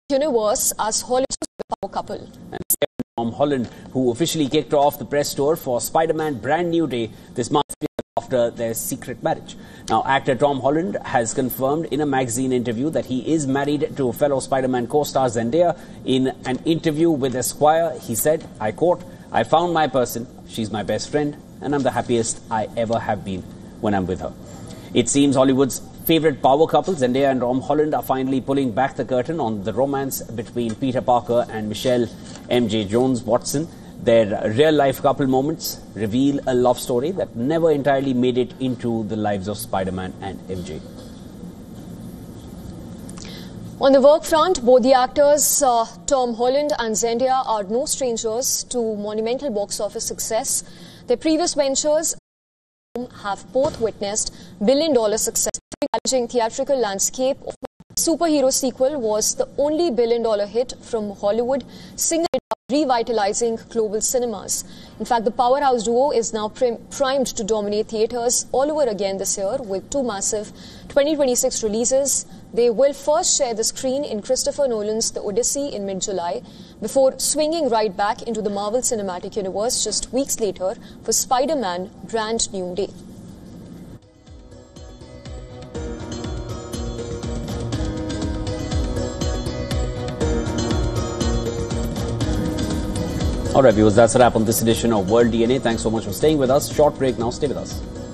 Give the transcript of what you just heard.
universe as Hollywood's power couple. And Tom Holland, who officially kicked off the press tour for Spider-Man Brand New Day this month after their secret marriage. Now, actor Tom Holland has confirmed in a magazine interview that he is married to fellow Spider-Man co-star Zendaya. In an interview with Esquire, he said, I quote, "I found my person, she's my best friend, and I'm the happiest I ever have been when I'm with her." It seems Hollywood's favorite power couple, Zendaya and Tom Holland, are finally pulling back the curtain on the romance between Peter Parker and Michelle MJ Jones-Watson. Their real-life couple moments reveal a love story that never entirely made it into the lives of Spider-Man and MJ. On the work front, both the actors Tom Holland and Zendaya are no strangers to monumental box office success. Their previous ventures have both witnessed billion-dollar success. The challenging theatrical landscape of the superhero sequel was the only billion-dollar hit from Hollywood, revitalizing global cinemas. In fact, the powerhouse duo is now primed to dominate theaters all over again this year with two massive 2026 releases. They will first share the screen in Christopher Nolan's The Odyssey in mid-July before swinging right back into the Marvel Cinematic Universe just weeks later for Spider-Man Brand New Day. All right, viewers, that's a wrap on this edition of World DNA. Thanks so much for staying with us. Short break now. Stay with us.